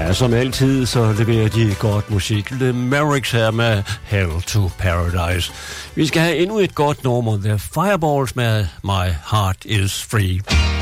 Ja, som altid, så leverer de godt musik. The Mavericks her med Hell to Paradise. Vi skal have endnu et godt nummer. The Fireballs med My Heart is Free.